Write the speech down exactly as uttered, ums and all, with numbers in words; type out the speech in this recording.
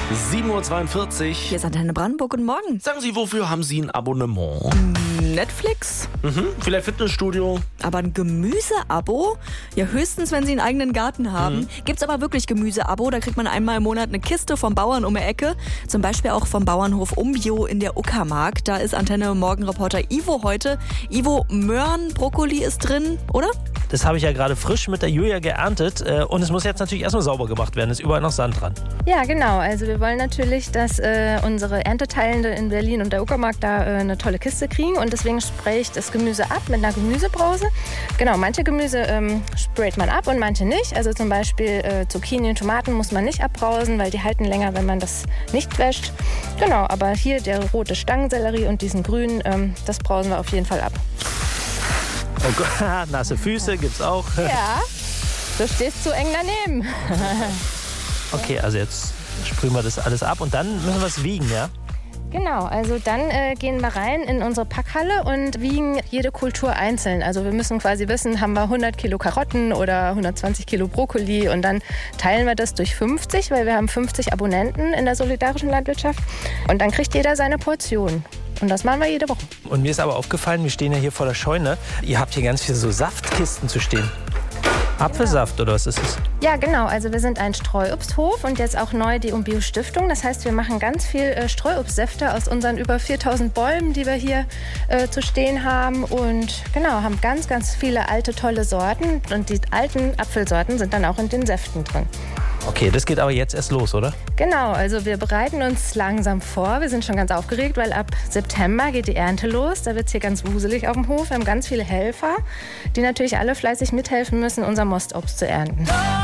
sieben Uhr zweiundvierzig. Hier ist Antenne Brandenburg. Guten Morgen. Sagen Sie, wofür haben Sie ein Abonnement? Netflix? Mhm, vielleicht Fitnessstudio? Aber ein Gemüseabo? Ja, höchstens, wenn Sie einen eigenen Garten haben. Mhm. Gibt's aber wirklich Gemüseabo. Da kriegt man einmal im Monat eine Kiste vom Bauern um die Ecke. Zum Beispiel auch vom Bauernhof Umbio in der Uckermark. Da ist Antenne Morgenreporter Ivo heute. Ivo, Möhren, Brokkoli ist drin, oder? Das habe ich ja gerade frisch mit der Julia geerntet. Und es muss jetzt natürlich erstmal sauber gemacht werden. Es ist überall noch Sand dran. Ja, genau. Also wir wollen natürlich, dass äh, unsere Ernteteilende in Berlin und der Uckermark da äh, eine tolle Kiste kriegen. Und deswegen spraye ich das Gemüse ab mit einer Gemüsebrause. Genau, manche Gemüse ähm, sprayt man ab und manche nicht. Also zum Beispiel äh, Zucchini und Tomaten muss man nicht abbrausen, weil die halten länger, wenn man das nicht wäscht. Genau, aber hier der rote Stangensellerie und diesen grünen, ähm, das brausen wir auf jeden Fall ab. Oh Gott, nasse Füße gibt's auch. Ja, du stehst zu eng daneben. Okay, also jetzt sprühen wir das alles ab und dann müssen wir es wiegen, ja? Genau, also dann äh, gehen wir rein in unsere Packhalle und wiegen jede Kultur einzeln. Also wir müssen quasi wissen, haben wir hundert Kilo Karotten oder hundertzwanzig Kilo Brokkoli und dann teilen wir das durch fünfzig, weil wir haben fünfzig Abonnenten in der solidarischen Landwirtschaft und dann kriegt jeder seine Portion. Und das machen wir jede Woche. Und mir ist aber aufgefallen, wir stehen ja hier vor der Scheune. Ihr habt hier ganz viele so Saftkisten zu stehen. Apfelsaft oder was ist es? Ja, genau. Also wir sind ein Streuobsthof und jetzt auch neu die Umbio Stiftung. Das heißt, wir machen ganz viel äh, Streuobstsäfte aus unseren über viertausend Bäumen, die wir hier äh, zu stehen haben. Und genau, haben ganz, ganz viele alte, tolle Sorten. Und die alten Apfelsorten sind dann auch in den Säften drin. Okay, das geht aber jetzt erst los, oder? Genau, also wir bereiten uns langsam vor. Wir sind schon ganz aufgeregt, weil ab September geht die Ernte los. Da wird es hier ganz wuselig auf dem Hof. Wir haben ganz viele Helfer, die natürlich alle fleißig mithelfen müssen, unser Mostobst zu ernten.